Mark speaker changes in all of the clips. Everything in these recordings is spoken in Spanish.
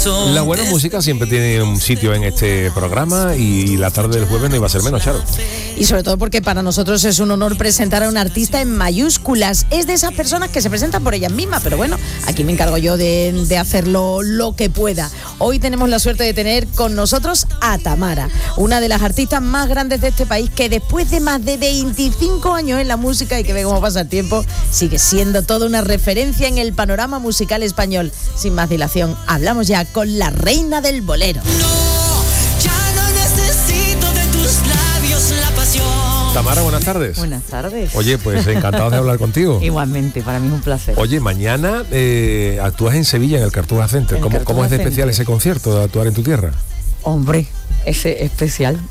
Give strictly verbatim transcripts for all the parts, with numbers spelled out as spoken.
Speaker 1: corazón.
Speaker 2: La buena música siempre tiene un sitio en este programa y la tarde del jueves no iba a ser menos, Charo.
Speaker 3: Y sobre todo porque para nosotros es un honor presentar a un artista en mayúsculas. Es de esas personas que se presentan por ellas mismas, pero bueno, aquí me encargo yo de, de hacerlo lo que pueda. Hoy tenemos la suerte de tener con nosotros a Tamara, una de las artistas más grandes de este país, que después de más de veinticinco años en la música, y que ve cómo pasa el tiempo, sigue siendo toda una referencia en el panorama musical español. Sin más dilación, hablamos ya con la reina del bolero.
Speaker 2: Tamara, buenas tardes.
Speaker 4: Buenas tardes.
Speaker 2: Oye, pues encantado de hablar contigo.
Speaker 4: Igualmente, para mí es un placer.
Speaker 2: Oye, mañana eh, actúas en Sevilla, en el Cartuja Center. ¿Cómo, ¿Cómo es de especial ese concierto de actuar en tu tierra?
Speaker 4: Hombre, ese especial.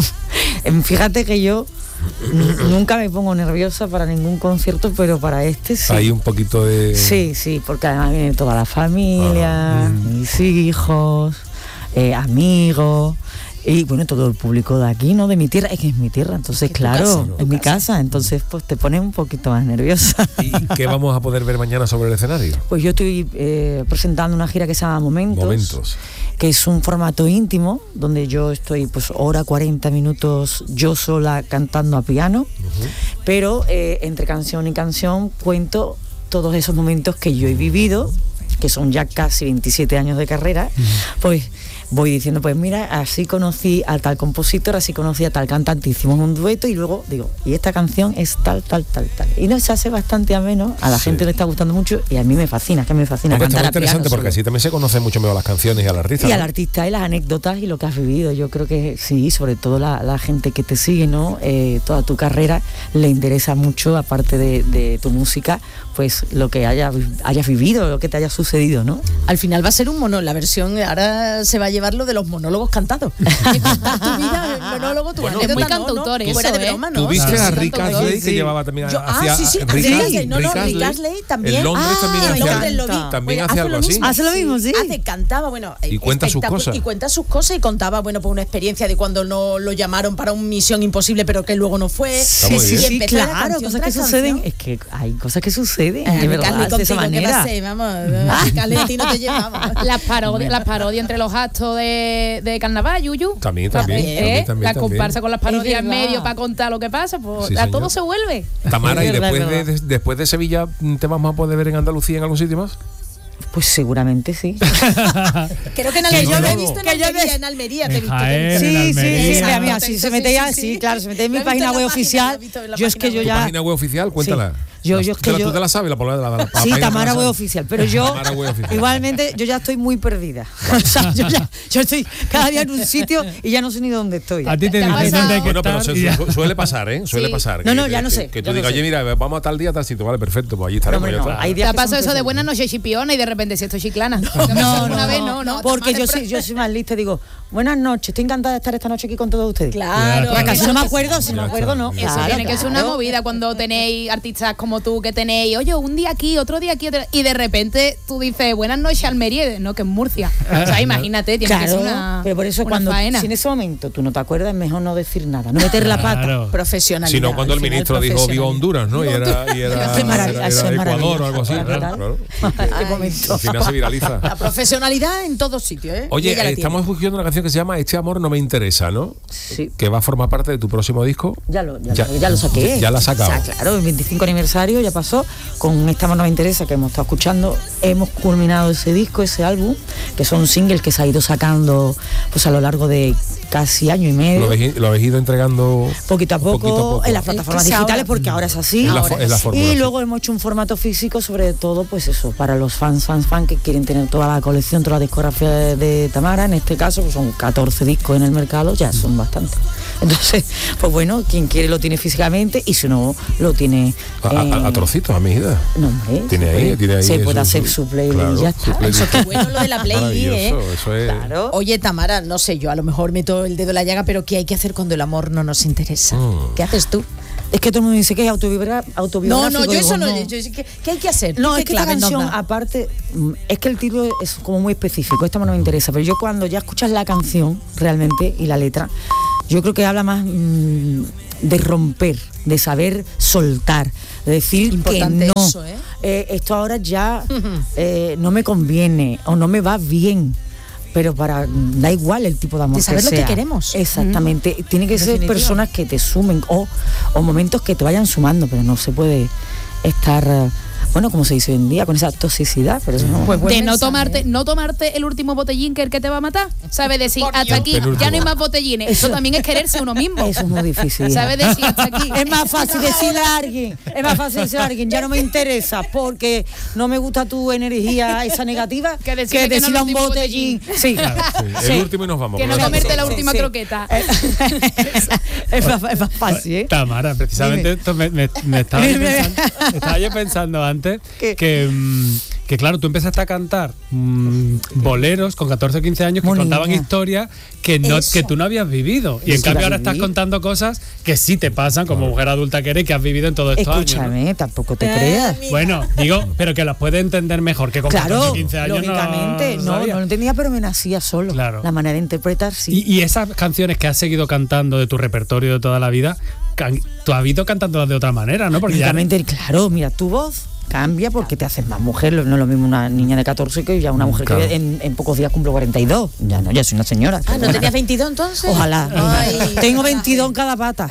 Speaker 4: Fíjate que yo nunca me pongo nerviosa para ningún concierto, pero para este sí.
Speaker 2: Hay un poquito de...
Speaker 4: Sí, sí, porque además viene toda la familia, ah, mm. mis hijos, eh, amigos... Y bueno, todo el público de aquí, ¿no? De mi tierra, es que es mi tierra, entonces claro, casa, ¿no? Es mi casa. casa, entonces pues te pones un poquito más nerviosa.
Speaker 2: ¿Y qué vamos a poder ver mañana sobre el escenario?
Speaker 4: Pues yo estoy eh, presentando una gira que se llama Momentos,
Speaker 2: Momentos,
Speaker 4: que es un formato íntimo, donde yo estoy pues hora, cuarenta minutos yo sola cantando a piano, uh-huh. pero eh, entre canción y canción cuento todos esos momentos que yo he vivido, que son ya casi veintisiete años de carrera, uh-huh. pues voy diciendo, pues mira, así conocí a tal compositor, así conocí a tal cantante, hicimos un dueto y luego digo, y esta canción es tal, tal, tal, tal. Y no se hace bastante ameno, a la sí. gente le está gustando mucho y a mí me fascina, que me fascina
Speaker 2: Hombre,
Speaker 4: cantar
Speaker 2: está muy interesante
Speaker 4: a piano,
Speaker 2: porque así también se conoce mucho mejor las canciones y al artista.
Speaker 4: Y
Speaker 2: ¿no?
Speaker 4: al artista y las anécdotas y lo que has vivido. Yo creo que sí, sobre todo la, la gente que te sigue, ¿no? Eh, toda tu carrera le interesa mucho, aparte de, de tu música, pues lo que haya, hayas vivido, lo que te haya sucedido, ¿no?
Speaker 3: Al final va a ser un monólogo, la versión ahora se va a llevar lo de los monólogos cantados. Tu vida, el monólogo, tu
Speaker 2: bueno,
Speaker 3: anécdota,
Speaker 2: muy
Speaker 3: cantautor, ¿no? Fuera de broma, ¿no?
Speaker 2: ¿Tú viste
Speaker 3: sí,
Speaker 2: a
Speaker 3: sí,
Speaker 2: Rick Astley, que llevaba también
Speaker 3: Yo,
Speaker 2: hacia...
Speaker 3: Ah, sí, sí,
Speaker 2: Rick
Speaker 3: Astley, no, no, Rick Astley también.
Speaker 2: En Londres
Speaker 3: ah,
Speaker 2: también
Speaker 3: en Londres lo vi.
Speaker 2: También
Speaker 3: bueno,
Speaker 2: hace algo así.
Speaker 4: Hace lo mismo, sí.
Speaker 3: Hace, cantaba, bueno,
Speaker 2: y cuenta sus cosas.
Speaker 3: Y cuenta sus cosas y contaba, bueno, pues una experiencia de cuando no lo llamaron para una misión imposible, pero que luego no fue.
Speaker 4: Sí, sí, sí, claro, cosas que suceden. Es que hay cosas que suceden, de verdad, de esa manera.
Speaker 3: Vamos, Caleti no te llevamos.
Speaker 5: Las parodias, las parodias entre los actos de, de carnaval, Yuyu.
Speaker 2: También, también.
Speaker 5: ¿Eh?
Speaker 2: también, también
Speaker 5: la
Speaker 2: también.
Speaker 5: comparsa con las parodias en medio para contar lo que pasa, pues
Speaker 2: sí,
Speaker 5: a
Speaker 2: señor.
Speaker 5: todo se vuelve.
Speaker 2: Tamara, ¿y después de, de, después de Sevilla te vamos a poder ver en Andalucía en algún sitio más?
Speaker 4: Pues seguramente sí.
Speaker 3: Creo que en Almería, yo lo he visto en Almería, en Almería te he visto.
Speaker 4: Sí, sí, sí, a mí así se mete ya, sí, claro, se mete en mi página web oficial. Yo es que yo ya...
Speaker 2: ¿Página web oficial? Cuéntala.
Speaker 4: Yo, yo, es que
Speaker 2: ¿Tú,
Speaker 4: yo...
Speaker 2: ¿Tú te la sabes? La palabra de la, la, la
Speaker 4: sí, Tamara Web Oficial, pero yo
Speaker 2: oficial.
Speaker 4: igualmente yo ya estoy muy perdida. O sea, yo, ya, yo estoy cada día en un sitio y ya no sé ni dónde estoy.
Speaker 6: A ti te, te, te, te que
Speaker 2: bueno, pero se, su, suele pasar, ¿eh? Suele
Speaker 3: sí.
Speaker 2: pasar.
Speaker 4: No, no,
Speaker 2: que,
Speaker 4: ya no sé.
Speaker 2: Que, que tú digas, oye, mira, vamos a tal día, a tal sitio, vale, perfecto, pues allí estaremos.
Speaker 4: No, no, hay días
Speaker 5: te pasó eso de buenas noches chipiona y de repente si estoy chiclana.
Speaker 4: No, no,
Speaker 5: una
Speaker 4: no,
Speaker 5: vez, no, no.
Speaker 4: Porque yo soy, yo soy más lista y digo, buenas noches, estoy encantada de estar esta noche aquí con todos ustedes.
Speaker 3: Claro.
Speaker 4: Porque si no me acuerdo, si no me acuerdo, no.
Speaker 5: Eso tiene que ser una movida cuando tenéis artistas como tú que tenéis, oye, un día aquí, otro día aquí, otro... y de repente tú dices, buenas noches Almería, no, que es Murcia. O sea, imagínate, tiene
Speaker 4: claro,
Speaker 5: que ser una
Speaker 4: pero por eso
Speaker 5: una
Speaker 4: cuando
Speaker 5: faena.
Speaker 4: Si en ese momento tú no te acuerdas, es mejor no decir nada, no meter la pata.
Speaker 6: Claro.
Speaker 3: Profesionalidad.
Speaker 2: Si no, cuando el ministro dijo viva Honduras, ¿no? Y era, y era,
Speaker 4: Qué maravilla,
Speaker 2: era, era Ecuador o algo así.
Speaker 4: Claro,
Speaker 2: Claro.
Speaker 4: Qué momento.
Speaker 2: Al final se viraliza.
Speaker 3: La profesionalidad en todos sitios, ¿eh?
Speaker 2: Oye, eh, estamos escuchando una canción que se llama Este amor no me interesa, ¿no?
Speaker 4: Sí.
Speaker 2: Que va a formar parte de tu próximo disco.
Speaker 4: Ya lo, ya,
Speaker 2: ya,
Speaker 4: lo, ya lo saqué.
Speaker 2: Ya la has sacado.
Speaker 4: O sea, claro, el veinticinco aniversario ya pasó. Con Este amor no me interesa, que hemos estado escuchando, hemos culminado ese disco, ese álbum, que son singles que se ha ido sacando pues a lo largo de casi año y medio.
Speaker 2: Lo habéis, lo habéis ido entregando
Speaker 4: poquito a poco,
Speaker 2: poquito a poco.
Speaker 4: En las plataformas
Speaker 3: es que
Speaker 4: digitales,
Speaker 3: ahora,
Speaker 4: porque ahora es así.
Speaker 2: Es la,
Speaker 4: ahora
Speaker 2: es la
Speaker 4: es.
Speaker 2: fórmula,
Speaker 4: Y
Speaker 2: sí.
Speaker 4: luego hemos hecho un formato físico, sobre todo, pues eso, para los fans, fans, fans que quieren tener toda la colección, toda la discografía de, de Tamara. En este caso, pues son catorce discos en el mercado, ya son bastantes. Entonces, pues bueno, quien quiere lo tiene físicamente y si no, lo tiene...
Speaker 2: A,
Speaker 4: eh,
Speaker 2: a, a trocitos, a medida.
Speaker 4: No, hombre,
Speaker 2: Tiene
Speaker 4: se
Speaker 2: ahí,
Speaker 4: puede,
Speaker 2: tiene ahí.
Speaker 4: se
Speaker 2: eso,
Speaker 4: puede hacer
Speaker 2: su,
Speaker 4: su playlist
Speaker 2: claro,
Speaker 4: y ya está.
Speaker 3: Eso qué bueno lo de la playlist, ¿eh?
Speaker 2: Eso es.
Speaker 4: Claro.
Speaker 3: Oye, Tamara, no sé, yo a lo mejor meto el dedo en la llaga, pero ¿qué hay que hacer cuando el amor no nos interesa?
Speaker 2: Mm.
Speaker 3: ¿Qué haces tú?
Speaker 4: Es que todo el mundo dice que es autobiogra- autobiográfico.
Speaker 3: No, no, yo eso
Speaker 4: digo,
Speaker 3: no,
Speaker 4: no.
Speaker 3: yo, ¿qué, ¿qué hay que hacer?
Speaker 4: No,
Speaker 3: ¿Qué
Speaker 4: es que esta
Speaker 3: clave nos
Speaker 4: canción,
Speaker 3: da?
Speaker 4: aparte, es que el título es como muy específico, esta no me interesa, pero yo cuando ya escuchas la canción realmente y la letra, yo creo que habla más mmm, de romper, de saber soltar, de decir
Speaker 3: Importante
Speaker 4: que no,
Speaker 3: eso, ¿eh?
Speaker 4: Eh, esto ahora ya eh, no me conviene o no me va bien. pero para da igual el tipo de amor
Speaker 3: de saber
Speaker 4: que
Speaker 3: lo
Speaker 4: sea.
Speaker 3: que queremos.
Speaker 4: Exactamente, mm. tiene que ser
Speaker 3: Definitivo.
Speaker 4: personas que te sumen o, o momentos que te vayan sumando, pero no se puede estar, bueno, como se dice hoy en día, con esa toxicidad, pero eso no.
Speaker 3: Pues buen
Speaker 5: de no
Speaker 3: mensaje.
Speaker 5: tomarte, no tomarte el último botellín que el que te va a matar. ¿Sabes decir,
Speaker 3: Por
Speaker 5: hasta
Speaker 3: Dios.
Speaker 5: aquí,
Speaker 2: Penúltimo.
Speaker 5: ya no hay más botellines? Eso,
Speaker 4: Eso-
Speaker 5: también es quererse uno mismo.
Speaker 4: Eso es muy difícil.
Speaker 5: ¿Sabes decir, hasta aquí?
Speaker 4: Es más fácil decirle a alguien, es más fácil decirle a alguien, ya no me interesa porque no me gusta tu energía esa negativa,
Speaker 5: Que
Speaker 4: que
Speaker 5: decirle
Speaker 4: decirle,
Speaker 5: que no
Speaker 4: a
Speaker 5: al
Speaker 4: un
Speaker 5: último
Speaker 4: botellín. Sí,
Speaker 2: Sí, el último y nos vamos.
Speaker 5: Que no
Speaker 2: con la
Speaker 5: comerte la
Speaker 2: otra.
Speaker 5: última
Speaker 4: sí.
Speaker 5: croqueta.
Speaker 4: es, más, es más fácil, ¿eh?
Speaker 1: Tamara, precisamente esto me, me- me estaba, yo pensando, estaba yo pensando antes
Speaker 4: ¿Qué?
Speaker 1: que, mm, que claro, tú empezaste a cantar mm, boleros con catorce o quince años que
Speaker 4: Muy
Speaker 1: contaban
Speaker 4: niña.
Speaker 1: historias que no
Speaker 3: Eso.
Speaker 1: que tú no habías vivido. Y en
Speaker 4: Eso
Speaker 1: cambio
Speaker 4: la
Speaker 1: ahora
Speaker 4: viví.
Speaker 1: estás contando cosas que sí te pasan como mujer adulta que eres, que has vivido en todos estos años. ¿no?
Speaker 4: Escúchame, tampoco te creas.
Speaker 1: Bueno, digo, pero que las puedes entender mejor que con
Speaker 4: Claro,
Speaker 1: catorce o quince años.
Speaker 4: lógicamente,
Speaker 1: no,
Speaker 4: no,
Speaker 1: sabías.
Speaker 4: no lo entendía, pero me nacía solo.
Speaker 1: Claro.
Speaker 4: La manera de interpretar, sí.
Speaker 1: Y, y esas canciones que has seguido cantando de tu repertorio de toda la vida, can- tú has ido cantándolas de otra manera, ¿no? Porque ya
Speaker 4: Lógicamente, claro, mira, tu voz cambia porque te haces más mujer, no es lo mismo una niña de catorce que ya una mujer
Speaker 2: claro.
Speaker 4: que en, en pocos días cumplo cuarenta y dos. Ya no, ya soy una señora.
Speaker 3: Ah, ¿no tenías veintidós entonces?
Speaker 4: Ojalá.
Speaker 3: Ay,
Speaker 4: Tengo
Speaker 3: ojalá.
Speaker 4: veintidós en cada pata.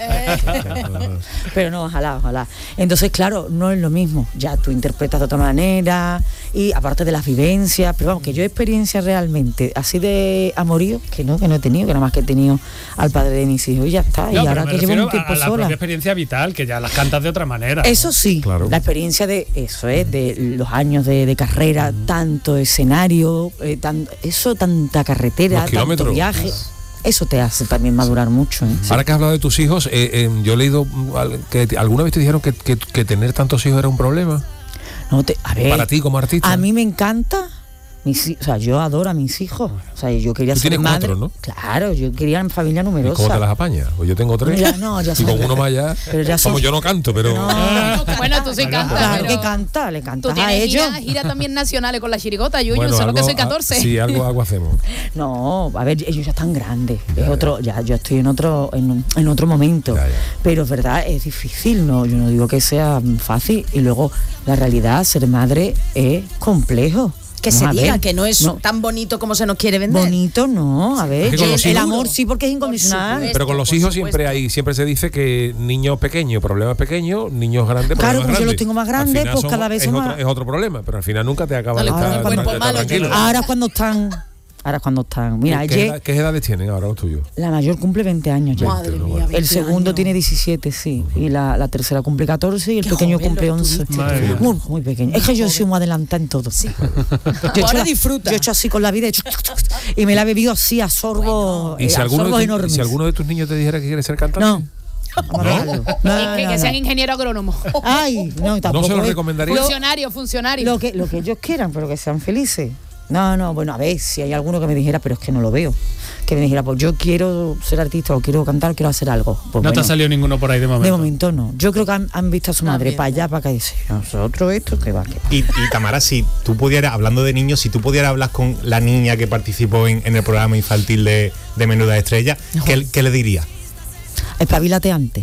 Speaker 4: Pero no, ojalá, ojalá. Entonces, claro, no es lo mismo. Ya tú interpretas de otra manera y aparte de las vivencias, pero vamos, que yo experiencia realmente así de amorío, que no, que no he tenido, que nada más que he tenido al padre de mis hijos y ya está.
Speaker 1: No,
Speaker 4: y
Speaker 1: pero
Speaker 4: ahora
Speaker 1: me
Speaker 4: que llevo
Speaker 1: refiero
Speaker 4: un tiempo
Speaker 1: a, a la
Speaker 4: sola.
Speaker 1: propia experiencia vital, que ya las cantas de otra manera.
Speaker 4: Eso sí,
Speaker 2: Claro.
Speaker 4: la experiencia de eso es, de los años de, de carrera, tanto escenario, eh, tan- eso, tanta carretera,
Speaker 2: Los
Speaker 4: tanto
Speaker 2: kilómetros.
Speaker 4: viaje, eso te hace también madurar mucho. ¿eh? Sí.
Speaker 2: Ahora que has hablado de tus hijos, eh, eh, yo he leído mm, al- que te- alguna vez te dijeron que, que- que tener tantos hijos era un problema
Speaker 4: No te- a ver,
Speaker 2: para ti como artista.
Speaker 4: a mí me encanta. Mis, hi- o sea, yo adoro a mis hijos. O sea, yo quería
Speaker 2: Tú
Speaker 4: ser
Speaker 2: tienes
Speaker 4: madre.
Speaker 2: cuatro, ¿no?
Speaker 4: Claro, yo quería una familia
Speaker 2: ¿Y
Speaker 4: numerosa.
Speaker 2: cómo te las apañas? Pues yo tengo tres.
Speaker 4: Ya, no, ya
Speaker 2: y
Speaker 4: son-
Speaker 2: con uno más ya.
Speaker 4: Pero ya son-
Speaker 2: Como yo no canto, pero.
Speaker 5: Bueno, tú sí cantas,
Speaker 4: Claro
Speaker 5: pero
Speaker 4: que canta, le
Speaker 5: tú
Speaker 4: cantas a
Speaker 5: tienes
Speaker 4: ellos.
Speaker 5: gira, gira también nacionales con la chirigota, Yuyu,
Speaker 2: Bueno,
Speaker 5: solo que
Speaker 2: algo-
Speaker 5: soy catorce.
Speaker 2: ah, Sí, algo, algo hacemos.
Speaker 4: No, a ver, ellos ya están grandes.
Speaker 2: Ya,
Speaker 4: es
Speaker 2: ya.
Speaker 4: otro, ya, yo estoy en otro, en, un- en otro momento.
Speaker 2: Ya, ya.
Speaker 4: Pero es verdad, es difícil, no, yo no digo que sea fácil. Y luego la realidad, ser madre es complejo.
Speaker 3: Que
Speaker 4: No,
Speaker 3: se
Speaker 4: a
Speaker 3: diga
Speaker 4: ver,
Speaker 3: que no es
Speaker 4: no,
Speaker 3: tan bonito como se nos quiere vender.
Speaker 4: bonito, no, a ver,
Speaker 2: Es que con
Speaker 4: el,
Speaker 2: los
Speaker 4: el
Speaker 2: hijos-
Speaker 4: amor sí porque es incondicional.
Speaker 3: supuesto.
Speaker 2: Pero con los
Speaker 3: por
Speaker 2: hijos
Speaker 3: supuesto.
Speaker 2: siempre hay, siempre se dice que niños pequeños, problemas pequeños, niños grandes,
Speaker 4: Claro,
Speaker 2: problemas
Speaker 4: como yo
Speaker 2: grandes.
Speaker 4: los tengo más
Speaker 2: Al
Speaker 4: grandes,
Speaker 2: final
Speaker 4: pues
Speaker 2: son-
Speaker 4: cada vez
Speaker 2: es
Speaker 4: son
Speaker 2: otro,
Speaker 4: más-
Speaker 2: es otro problema, pero al final nunca te acaba
Speaker 3: No
Speaker 2: de
Speaker 3: le
Speaker 2: estar,
Speaker 3: ponen
Speaker 2: de
Speaker 3: cuerpo
Speaker 2: estar
Speaker 3: malo,
Speaker 2: tranquilo.
Speaker 3: yo
Speaker 4: Ahora cuando están, ahora cuando están, mira,
Speaker 2: ¿Qué,
Speaker 4: ayer
Speaker 2: edad- qué edades tienen ahora los tuyos?
Speaker 4: la mayor cumple veinte años ya.
Speaker 3: Madre
Speaker 2: no,
Speaker 3: mía,
Speaker 2: bueno.
Speaker 4: El
Speaker 3: veinte
Speaker 4: segundo
Speaker 3: años.
Speaker 4: tiene diecisiete, sí. Y la, la tercera cumple catorce y el
Speaker 3: Qué
Speaker 4: pequeño
Speaker 3: joven
Speaker 4: cumple
Speaker 3: lo
Speaker 4: once.
Speaker 3: tuviste.
Speaker 1: Madre mía.
Speaker 4: Muy, muy pequeño. Es que yo soy muy adelantada en todo.
Speaker 3: Sí.
Speaker 4: Yo he
Speaker 3: Ahora
Speaker 4: hecho-
Speaker 3: disfruta.
Speaker 4: Yo he hecho así con la vida he hecho y me la he bebido así a sorbo,
Speaker 2: ¿Y
Speaker 4: eh,
Speaker 2: si
Speaker 4: a
Speaker 2: alguno,
Speaker 4: sorbos
Speaker 2: de tu-
Speaker 4: enormes.
Speaker 2: si alguno de tus niños te dijera que quiere ser cantante?
Speaker 4: No. Vamos a dejarlo. No,
Speaker 5: Y que,
Speaker 4: no,
Speaker 5: que
Speaker 4: no.
Speaker 5: sean ingeniero agrónomo.
Speaker 4: Ay, no, tampoco.
Speaker 2: ¿No se lo
Speaker 4: es-
Speaker 2: recomendaría?
Speaker 5: Funcionario, funcionario.
Speaker 4: Lo que, lo que ellos quieran, pero que sean felices. No, no, bueno, a ver, si hay alguno que me dijera, pero es que no lo veo. Que me dijera, pues yo quiero ser artista o quiero cantar, quiero hacer algo. Pues
Speaker 1: No te
Speaker 4: bueno,
Speaker 1: ha salido ninguno por ahí de momento.
Speaker 4: de momento no. Yo creo que han, han visto a su madre
Speaker 3: bien.
Speaker 4: para allá, para acá y dice, nosotros esto, que va, que va.
Speaker 6: Y, y Tamara, si tú pudieras, hablando de niños, si tú pudieras hablar con la niña que participó en, en el programa infantil de, de Menuda Estrella, ¿qué, qué le dirías?
Speaker 4: Espabilate antes.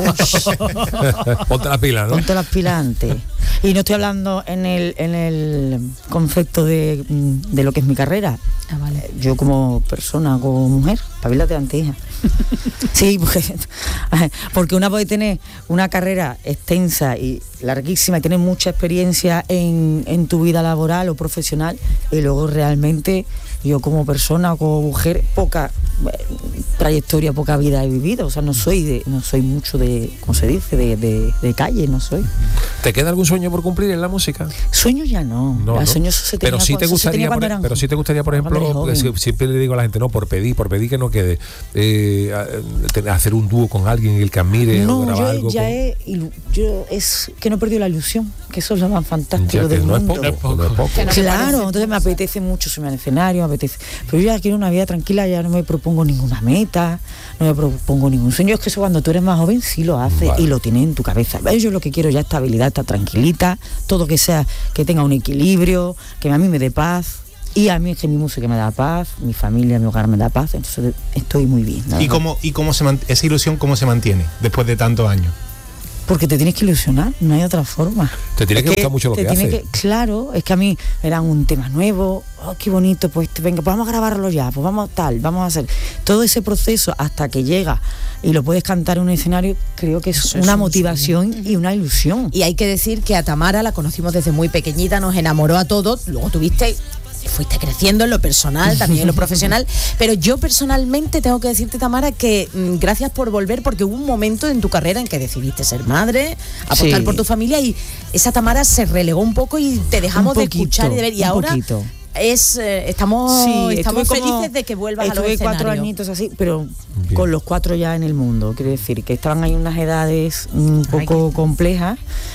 Speaker 2: Ponte la pila, ¿no?
Speaker 4: Ponte las pilas antes. Y no estoy hablando en el, en el concepto de, de lo que es mi carrera.
Speaker 3: Ah, vale.
Speaker 4: Yo como persona, como mujer, espabilate antes, hija. Sí, porque, porque una puede tener una carrera extensa y larguísima y tener mucha experiencia en, en tu vida laboral o profesional y luego realmente yo como persona o como mujer poca eh, trayectoria, poca vida he vivido. O sea, no soy de, no soy mucho de, ¿cómo se dice? De, de, de calle, no soy.
Speaker 2: ¿Te queda algún sueño por cumplir en la música?
Speaker 4: Sueños ya no.
Speaker 2: No,
Speaker 4: Los
Speaker 2: no.
Speaker 4: sueños se tenía
Speaker 2: pero sí te
Speaker 4: cuando- se tenía
Speaker 2: gustaría, por,
Speaker 4: cuando eran-
Speaker 2: pero sí te gustaría, por
Speaker 4: cuando eres
Speaker 2: ejemplo,
Speaker 4: joven.
Speaker 2: porque si- siempre le digo a la gente, no, por pedir, por pedir que no quede, eh, a- te- hacer un dúo con alguien el que admire o
Speaker 4: No,
Speaker 2: grabar
Speaker 4: yo
Speaker 2: algo.
Speaker 4: ya
Speaker 2: con-
Speaker 4: he, ilu- yo es que no he perdido la ilusión, que eso es lo más fantástico
Speaker 2: Ya que
Speaker 4: del
Speaker 2: no es
Speaker 4: mundo.
Speaker 2: poco,
Speaker 1: Es poco.
Speaker 2: no es poco.
Speaker 5: Que no-
Speaker 4: Claro, entonces me apetece mucho subirme al escenario, me apetece. Pero yo ya quiero una vida tranquila, ya no me propongo ninguna meta, no me propongo ningún sueño. Es que eso cuando tú eres más joven sí lo haces
Speaker 2: Vale.
Speaker 4: y lo tienes en tu cabeza. Yo lo que quiero ya es estabilidad, estar tranquilita, todo que sea, que tenga un equilibrio, que a mí me dé paz. Y a mí es que mi música me da paz, mi familia, mi hogar me da paz, entonces estoy muy bien. la
Speaker 6: ¿Y
Speaker 4: verdad.
Speaker 6: cómo, y cómo se mant- esa ilusión cómo se mantiene después de tantos años?
Speaker 4: Porque te tienes que ilusionar, no hay otra forma.
Speaker 2: Te tiene
Speaker 4: Es
Speaker 2: que gustar mucho lo
Speaker 4: te
Speaker 2: que
Speaker 4: tiene
Speaker 2: haces.
Speaker 4: que- claro, es que a mí era un tema nuevo, oh, qué bonito, pues venga, pues vamos a grabarlo ya, pues vamos tal, vamos a hacer todo ese proceso hasta que llega y lo puedes cantar en un escenario, creo que es
Speaker 3: Eso es
Speaker 4: una
Speaker 3: un
Speaker 4: motivación y una ilusión.
Speaker 3: Y hay que decir que a Tamara la conocimos desde muy pequeñita, nos enamoró a todos, luego tuviste... fuiste creciendo en lo personal, también en lo profesional, pero yo personalmente tengo que decirte, Tamara, que mm, gracias por volver, porque hubo un momento en tu carrera en que decidiste ser madre, apostar
Speaker 4: Sí.
Speaker 3: por tu familia, y esa Tamara se relegó un poco y te dejamos
Speaker 4: Un
Speaker 3: de
Speaker 4: poquito,
Speaker 3: escuchar y de ver, y
Speaker 4: un
Speaker 3: ahora
Speaker 4: poquito.
Speaker 3: es eh, estamos,
Speaker 4: Sí,
Speaker 3: estamos
Speaker 4: estuve como-
Speaker 3: felices de que vuelvas a los
Speaker 4: estuve
Speaker 3: escenarios.
Speaker 4: cuatro añitos así, pero
Speaker 2: Bien.
Speaker 4: con los cuatro ya en el mundo, quiere decir que estaban ahí unas edades un
Speaker 3: Ay,
Speaker 4: poco complejas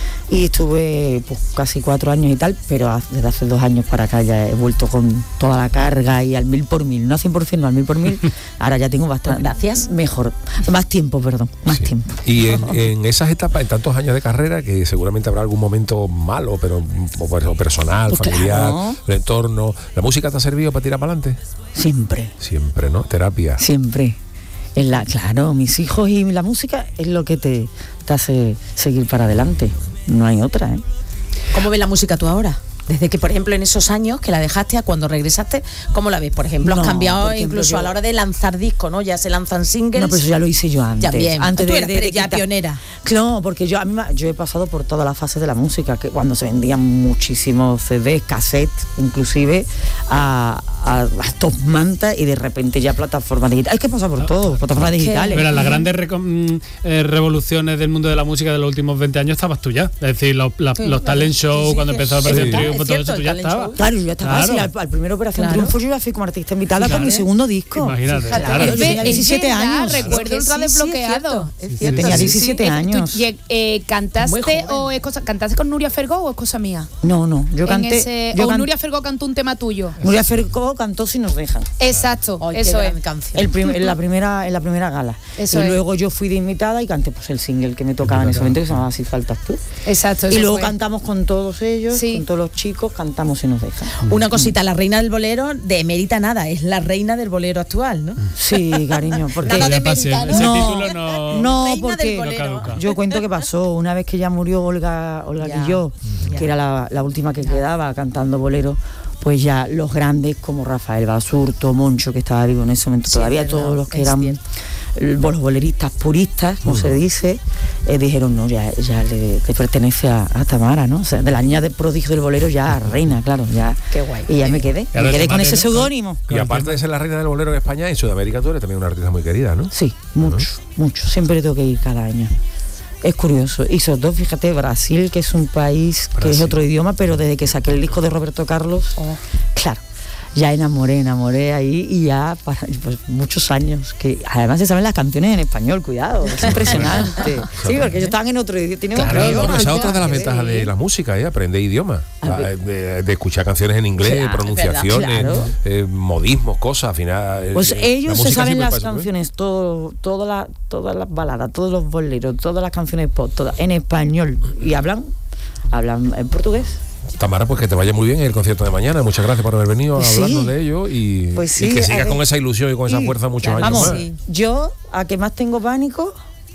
Speaker 4: y estuve pues, casi cuatro años y tal, pero ha- desde hace dos años para acá ya he vuelto con toda la carga y al mil por mil, no al cien por ciento, no al mil por mil, ahora ya tengo bastante,
Speaker 3: Gracias.
Speaker 4: mejor, más tiempo, perdón, más
Speaker 2: Sí.
Speaker 4: tiempo.
Speaker 2: Y en, en esas etapas, en tantos años de carrera, que seguramente habrá algún momento malo, pero o personal,
Speaker 4: Pues
Speaker 2: familiar,
Speaker 4: claro.
Speaker 2: el entorno, ¿la música te ha servido para tirar para adelante?
Speaker 4: Siempre.
Speaker 2: Siempre, ¿no? Terapia.
Speaker 4: Siempre. En la, claro, mis hijos y la música es lo que te, te hace seguir para adelante. No hay otra, ¿eh?
Speaker 3: ¿Cómo ves la música tú ahora? Desde que, por ejemplo, en esos años que la dejaste a cuando regresaste, ¿cómo la ves? Por ejemplo,
Speaker 4: No,
Speaker 3: has cambiado
Speaker 4: por ejemplo,
Speaker 3: incluso
Speaker 4: yo-
Speaker 3: a la hora de lanzar discos, ¿no? Ya se lanzan singles.
Speaker 4: No, pero eso ya lo hice yo antes.
Speaker 3: Ya bien.
Speaker 4: Antes
Speaker 3: Tú
Speaker 4: de,
Speaker 3: eras
Speaker 4: de- de
Speaker 3: ya
Speaker 4: quitar-
Speaker 3: pionera.
Speaker 4: Claro, porque yo a mí me- yo he pasado por todas las fases de la música, que cuando se vendían muchísimos C Ds, cassettes, inclusive a, a, a top manta y de repente ya plataformas digitales. Hay que pasar por todo, plataformas
Speaker 3: Es que-
Speaker 4: digitales.
Speaker 1: Pero en las grandes reco- mm, eh, revoluciones del mundo de la música de los últimos veinte años estabas tú ya. Es decir, los, la-
Speaker 3: Sí,
Speaker 1: los talent shows,
Speaker 3: sí, sí,
Speaker 1: cuando
Speaker 3: que-
Speaker 1: empezó a
Speaker 3: es
Speaker 1: aparecer
Speaker 3: verdad,
Speaker 1: Triunfo,
Speaker 3: es
Speaker 1: todo
Speaker 3: cierto,
Speaker 1: eso, tú
Speaker 3: el
Speaker 1: ya
Speaker 3: talent
Speaker 1: estabas.
Speaker 3: show.
Speaker 4: Claro, yo ya estaba
Speaker 1: Claro.
Speaker 4: así, al, al primer Operación
Speaker 3: Claro.
Speaker 4: Triunfo yo ya fui como artista invitada con mi
Speaker 1: Fíjate.
Speaker 4: segundo disco.
Speaker 1: Imagínate,
Speaker 4: Fíjate,
Speaker 1: claro.
Speaker 4: yo
Speaker 5: Ve,
Speaker 4: tenía
Speaker 5: es
Speaker 4: diecisiete
Speaker 5: verdad,
Speaker 4: años.
Speaker 5: recuerdo
Speaker 3: Es que
Speaker 5: ultra
Speaker 3: sí, sí, es
Speaker 5: desbloqueado.
Speaker 3: cierto, es
Speaker 1: Sí,
Speaker 3: cierto.
Speaker 4: tenía
Speaker 3: Sí, sí.
Speaker 4: diecisiete
Speaker 5: Eh,
Speaker 4: años.
Speaker 5: tú, eh, eh,
Speaker 3: Muy
Speaker 5: ¿Cantaste
Speaker 3: joven.
Speaker 5: o es cosa, cantaste con Nuria Fergó o es cosa mía?
Speaker 4: No, no, yo
Speaker 5: En
Speaker 4: canté.
Speaker 5: ese-
Speaker 4: yo
Speaker 5: o
Speaker 4: can-
Speaker 5: Nuria Fergó cantó un tema tuyo.
Speaker 4: Nuria Ferco cantó Si nos dejan.
Speaker 5: Exacto,
Speaker 3: Ay, qué
Speaker 5: eso es.
Speaker 3: gran canción.
Speaker 4: El prim- en la primera en la primera gala.
Speaker 5: Eso
Speaker 4: y
Speaker 5: es.
Speaker 4: luego yo fui de invitada y canté pues el single que me tocaba en ese momento, que se llamaba Si faltas tú.
Speaker 5: Exacto.
Speaker 4: Y
Speaker 5: eso
Speaker 4: luego
Speaker 5: fue.
Speaker 4: cantamos con todos ellos,
Speaker 5: Sí.
Speaker 4: con todos los chicos, cantamos Si nos dejan.
Speaker 3: Una cosita, la reina del bolero de emérita nada, es la reina del bolero actual, ¿no?
Speaker 4: Sí, cariño, porque
Speaker 3: Nada de
Speaker 1: Ya pasé,
Speaker 3: americano.
Speaker 1: ese
Speaker 4: No,
Speaker 1: título no.
Speaker 4: no,
Speaker 3: Reina
Speaker 4: porque
Speaker 3: del bolero.
Speaker 1: No caduca.
Speaker 4: yo cuento que pasó una vez que ya murió Olga Olga
Speaker 3: Ya,
Speaker 4: Guilló,
Speaker 3: ya.
Speaker 4: que era la, la última que quedaba cantando bolero, pues ya los grandes como Rafael Basurto, Moncho, que estaba vivo en ese momento,
Speaker 3: Sí,
Speaker 4: todavía
Speaker 3: es verdad,
Speaker 4: todos los que
Speaker 3: es
Speaker 4: eran
Speaker 3: cierto.
Speaker 4: el- los boleristas puristas, como se dice, eh, dijeron, no, ya, ya le, le pertenece a, a Tamara, ¿no? O sea, de la niña de prodigio del bolero ya a reina, claro, ya.
Speaker 3: Qué guay.
Speaker 4: Y ya me quedé,
Speaker 1: Claro,
Speaker 4: me quedé
Speaker 1: ese
Speaker 4: con
Speaker 1: mate,
Speaker 4: ese
Speaker 1: ¿no?
Speaker 4: seudónimo.
Speaker 2: Y aparte de ser la reina del bolero en España, en Sudamérica tú eres también una artista muy querida, ¿no?
Speaker 4: Sí, mucho, mucho. Siempre tengo que ir cada año. Es curioso. Y sobre todo, fíjate, Brasil, que es un país que es
Speaker 2: Brasil.
Speaker 4: otro idioma, pero desde que saqué el disco de Roberto Carlos,
Speaker 3: Oh.
Speaker 4: claro, ya enamoré, enamoré ahí y ya para pues, muchos años. Que además se saben las canciones en español, cuidado, es impresionante. Sí, porque ellos estaban en otro idioma. tienen otro
Speaker 2: Claro,
Speaker 4: idioma,
Speaker 2: porque esa es otra de las
Speaker 4: ya,
Speaker 2: ventajas
Speaker 4: que-
Speaker 2: de la música, ¿eh? Aprender idiomas,
Speaker 4: A
Speaker 2: la-
Speaker 4: ver.
Speaker 2: de, de escuchar canciones en inglés,
Speaker 4: Claro,
Speaker 2: pronunciaciones,
Speaker 4: es verdad, claro.
Speaker 2: eh, modismos, cosas, al final. eh,
Speaker 4: Pues
Speaker 2: la
Speaker 4: ellos se
Speaker 2: música
Speaker 4: saben
Speaker 2: siempre
Speaker 4: las
Speaker 2: pasa por ahí.
Speaker 4: canciones, todo, todas las todas las baladas, todos los boleros, todas las canciones pop, todas en español y hablan hablan en portugués.
Speaker 2: Tamara, pues que te vaya muy bien en el concierto de mañana. Muchas gracias por haber venido a
Speaker 4: Sí.
Speaker 2: hablarnos de ello y,
Speaker 4: Pues sí,
Speaker 2: y que
Speaker 4: a
Speaker 2: sigas
Speaker 4: ver.
Speaker 2: con esa ilusión y con esa
Speaker 4: Sí,
Speaker 2: fuerza muchos
Speaker 4: claro,
Speaker 2: años
Speaker 4: vamos,
Speaker 2: más.
Speaker 3: sí.
Speaker 4: Yo, a que más tengo pánico,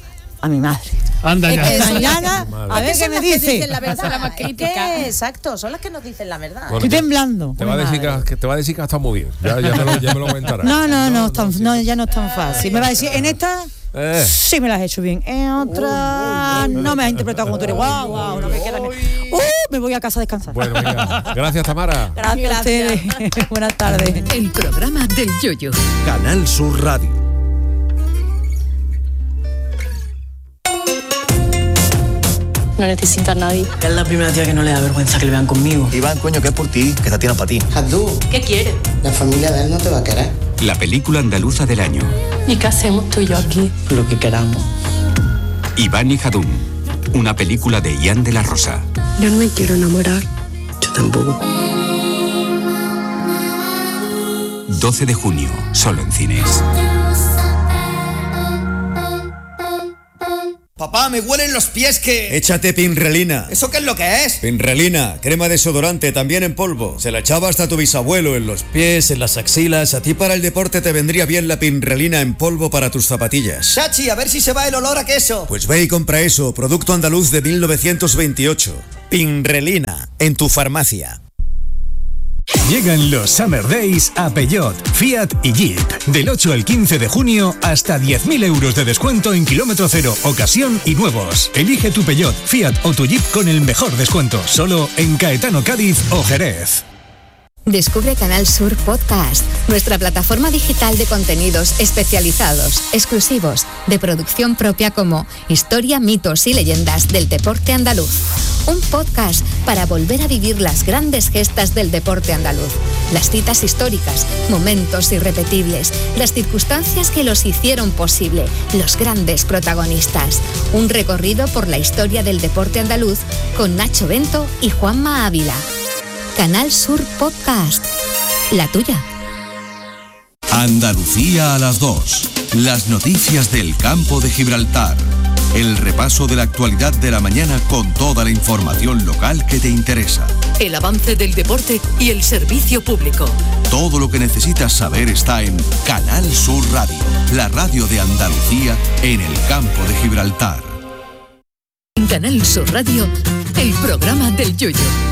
Speaker 4: a mi madre.
Speaker 1: Anda
Speaker 3: Es
Speaker 1: ya.
Speaker 3: que eso-
Speaker 4: Mañana,
Speaker 2: Madre.
Speaker 4: a ver
Speaker 3: Es que
Speaker 4: qué me
Speaker 3: son las que
Speaker 4: dice.
Speaker 3: dicen la verdad.
Speaker 5: Esa es la más
Speaker 3: Es que,
Speaker 5: crítica.
Speaker 3: exacto, son las que nos dicen la verdad.
Speaker 2: Bueno,
Speaker 4: Estoy
Speaker 2: te-
Speaker 4: temblando.
Speaker 2: Te va, a
Speaker 4: Mi
Speaker 2: decir que,
Speaker 4: madre.
Speaker 2: que te va a decir que ha estado muy bien. Ya, ya, me, lo, ya me lo comentarás.
Speaker 4: No, no, no, es tan- no, ya no es tan fácil. Me va a decir, en esta
Speaker 2: Eh.
Speaker 4: sí me las has hecho bien. En otra no me has interpretado como tú eres. Guau, guau, no me queda ni- Uh, me voy a casa a descansar.
Speaker 2: Bueno, venga. Gracias, Tamara.
Speaker 4: Gracias a ustedes. Buenas tardes.
Speaker 7: El programa del Yoyo.
Speaker 8: Canal Sur Radio.
Speaker 9: No necesita a nadie.
Speaker 10: Es la primera tía que no le da vergüenza que le vean conmigo.
Speaker 8: Iván, coño, que es por ti, que esta tía no es para ti.
Speaker 9: Abdú, ¿qué quiere?
Speaker 11: La familia de él no te va a querer.
Speaker 12: La película andaluza del año.
Speaker 9: ¿Y qué hacemos tú y yo aquí?
Speaker 10: Lo que queramos.
Speaker 12: Iván y Jadún. Una película de Ian de la Rosa.
Speaker 9: Yo no me quiero enamorar.
Speaker 10: Yo tampoco.
Speaker 12: doce de junio, solo en cines.
Speaker 7: Papá, me huelen los pies que...
Speaker 13: Échate Pinrelina.
Speaker 7: ¿Eso qué es lo que es?
Speaker 13: Pinrelina, crema desodorante, también en polvo. Se la echaba hasta tu bisabuelo en los pies, en las axilas. A ti para el deporte te vendría bien la Pinrelina en polvo para tus zapatillas.
Speaker 7: Chachi, a ver si se va el olor a queso.
Speaker 13: Pues ve y compra eso, producto andaluz de mil novecientos veintiocho. Pinrelina, en tu farmacia.
Speaker 14: Llegan los Summer Days a Peugeot, Fiat y Jeep. Del ocho al quince de junio, hasta diez mil euros de descuento en kilómetro cero, ocasión y nuevos. Elige tu Peugeot, Fiat o tu Jeep con el mejor descuento. Solo en Caetano, Cádiz o Jerez.
Speaker 15: Descubre Canal Sur Podcast, nuestra plataforma digital de contenidos especializados, exclusivos, de producción propia como Historia, mitos y leyendas del deporte andaluz. Un podcast para volver a vivir las grandes gestas del deporte andaluz, las citas históricas, momentos irrepetibles, las circunstancias que los hicieron posible, los grandes protagonistas. Un recorrido por la historia del deporte andaluz con Nacho Bento y Juanma Ávila. Canal Sur Podcast, la tuya.
Speaker 16: Andalucía a las dos. Las noticias del campo de Gibraltar. El repaso de la actualidad de la mañana con toda la información local que te interesa.
Speaker 17: El avance del deporte y el servicio público.
Speaker 16: Todo lo que necesitas saber está en Canal Sur Radio, la radio de Andalucía en el campo de Gibraltar.
Speaker 17: En Canal Sur Radio, el programa del Yoyo.